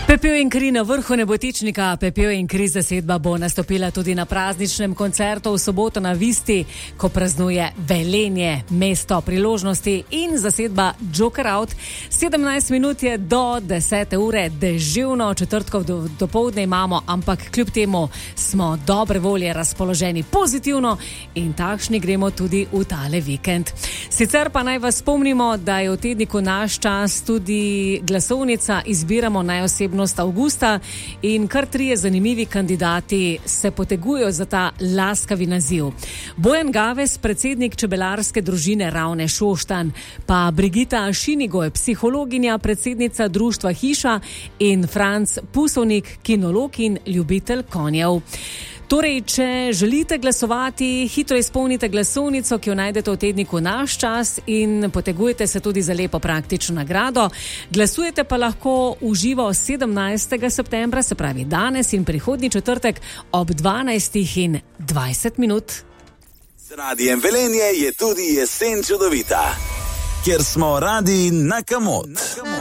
Pepel in kri na vrhu Nebotičnika. Pepel in kri zasedba bo nastopila tudi na prazničnem koncertu v soboto na Visti, ko praznuje Velenje, mesto priložnosti, in zasedba Joker Out. 17 minut je do 10. ure, deževno četrtkov dopoldne imamo, ampak kljub temu smo dobre volje razpoloženi pozitivno in takšni gremo tudi v tale vikend. Sicer pa naj vas spomnimo, da je v tedniku Naš čas tudi glasovnica Izbiramo najosebnost avgusta in kar 3 zanimivi kandidati se potegujejo za ta laskavi naziv. Bojan Gaves, predsednik čebelarske družine Ravne Šoštanj, pa Brigita Šinigoj, psihologinja, predsednica društva Hiša, in Franc Pusovnik, kinolog in ljubitelj konjev. Torej, če želite glasovati, hitro izpolnite glasovnico, ki jo najdete v tedniku Naš čas, in potegujete se tudi za lepo praktično nagrado. Glasujete pa lahko v živo 17. septembra, se pravi danes in prihodnji četrtek ob 12:20. Z Radijem Velenje je tudi jesen čudovita, kjer smo radi na kamot.